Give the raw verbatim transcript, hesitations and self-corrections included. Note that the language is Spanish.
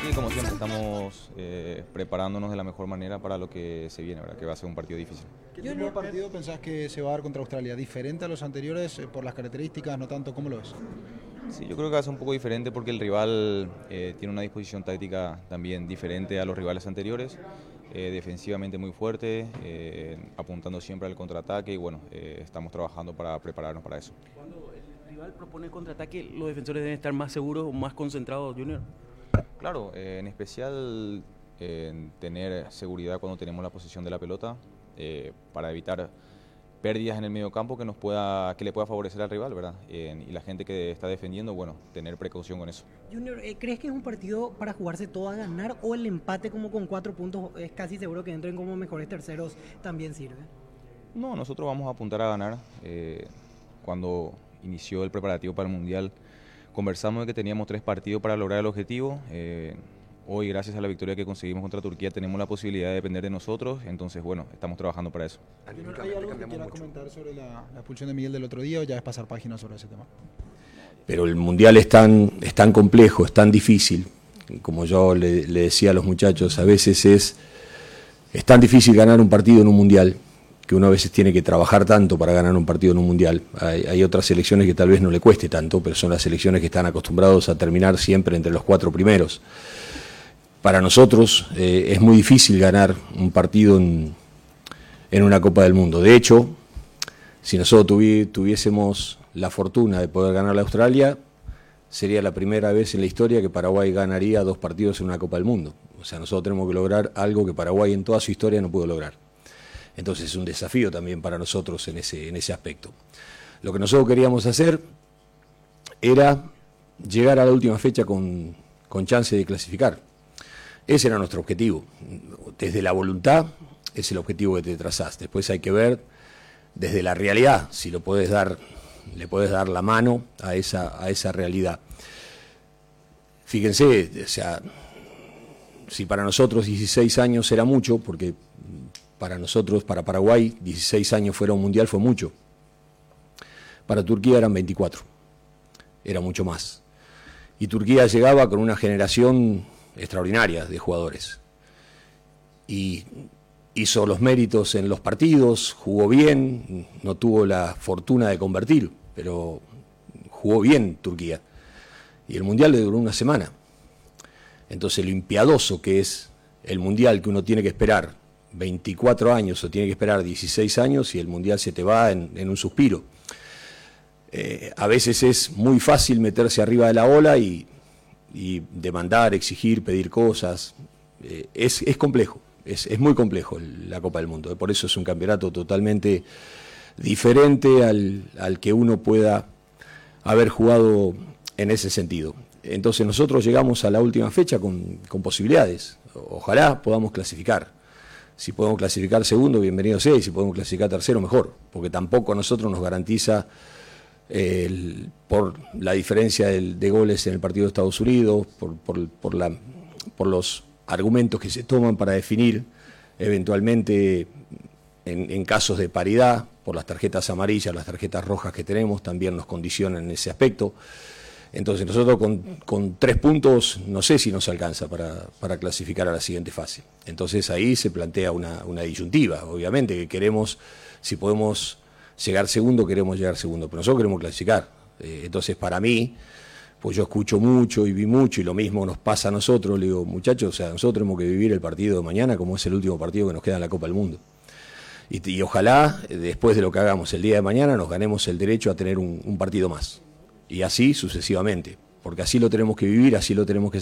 Sí, como siempre, estamos eh, preparándonos de la mejor manera para lo que se viene, ¿verdad? Que va a ser un partido difícil. ¿Qué tipo de partido pensás que se va a dar contra Australia? ¿Diferente a los anteriores eh, por las características, no tanto? ¿Cómo lo ves? Sí, yo creo que va a ser un poco diferente porque el rival eh, tiene una disposición táctica también diferente a los rivales anteriores, eh, defensivamente muy fuerte, eh, apuntando siempre al contraataque y bueno, eh, estamos trabajando para prepararnos para eso. Cuando el rival propone contraataque, los defensores deben estar más seguros o más concentrados, Junior. Claro, eh, en especial eh, tener seguridad cuando tenemos la posesión de la pelota eh, para evitar pérdidas en el medio campo que nos pueda, que le pueda favorecer al rival, ¿verdad? Eh, y la gente que está defendiendo, bueno, tener precaución con eso. Junior, eh, ¿crees que es un partido para jugarse todo a ganar o el empate como con cuatro puntos es casi seguro que entren como mejores terceros también sirve? No, nosotros vamos a apuntar a ganar. Eh, cuando inició el preparativo para el Mundial, conversamos de que teníamos tres partidos para lograr el objetivo. Eh, hoy, gracias a la victoria que conseguimos contra Turquía, tenemos la posibilidad de depender de nosotros. Entonces, bueno, estamos trabajando para eso. ¿Hay algo que quiera comentar sobre la, la expulsión de Miguel del otro día o ya es pasar páginas sobre ese tema? Pero el Mundial es tan, es tan complejo, es tan difícil. Como yo le, le decía a los muchachos, a veces es, es tan difícil ganar un partido en un Mundial que uno a veces tiene que trabajar tanto para ganar un partido en un Mundial. Hay, hay otras selecciones que tal vez no le cueste tanto, pero son las selecciones que están acostumbrados a terminar siempre entre los cuatro primeros. Para nosotros eh, es muy difícil ganar un partido en, en una Copa del Mundo. De hecho, si nosotros tuvi, tuviésemos la fortuna de poder ganar a Australia, sería la primera vez en la historia que Paraguay ganaría dos partidos en una Copa del Mundo. O sea, nosotros tenemos que lograr algo que Paraguay en toda su historia no pudo lograr. Entonces es un desafío también para nosotros en ese, en ese aspecto. Lo que nosotros queríamos hacer era llegar a la última fecha con, con chance de clasificar. Ese era nuestro objetivo. Desde la voluntad es el objetivo que te trazás. Después hay que ver desde la realidad si lo puedes dar, le puedes dar la mano a esa, a esa realidad. Fíjense, o sea, si para nosotros dieciséis años era mucho, porque para nosotros, para Paraguay, dieciséis años fuera un mundial fue mucho. Para Turquía eran veinticuatro, era mucho más. Y Turquía llegaba con una generación extraordinaria de jugadores. Y hizo los méritos en los partidos, jugó bien, no tuvo la fortuna de convertir, pero jugó bien Turquía. Y el mundial le duró una semana. Entonces lo impiadoso que es el mundial, que uno tiene que esperar veinticuatro años o tiene que esperar dieciséis años y el mundial se te va en, en un suspiro. Eh, a veces es muy fácil meterse arriba de la ola y, y demandar, exigir, pedir cosas. Eh, es, es complejo, es, es muy complejo la Copa del Mundo. Por eso es un campeonato totalmente diferente al, al que uno pueda haber jugado en ese sentido. Entonces nosotros llegamos a la última fecha con, con posibilidades. Ojalá podamos clasificar. Si podemos clasificar segundo, bienvenido sea, y si podemos clasificar tercero, mejor, porque tampoco a nosotros nos garantiza, eh, el, por la diferencia de, de goles en el partido de Estados Unidos, por, por, por, la, por los argumentos que se toman para definir eventualmente en, en casos de paridad, por las tarjetas amarillas, las tarjetas rojas que tenemos, también nos condicionan en ese aspecto. Entonces nosotros con, con tres puntos no sé si nos alcanza para, para clasificar a la siguiente fase. Entonces ahí se plantea una, una disyuntiva, obviamente, que queremos, si podemos llegar segundo, queremos llegar segundo, pero nosotros queremos clasificar. Eh, entonces para mí, pues yo escucho mucho y vi mucho y lo mismo nos pasa a nosotros, le digo, muchachos, o sea, nosotros tenemos que vivir el partido de mañana como es el último partido que nos queda en la Copa del Mundo. Y, y ojalá, después de lo que hagamos el día de mañana, nos ganemos el derecho a tener un, un partido más. Y así sucesivamente, porque así lo tenemos que vivir, así lo tenemos que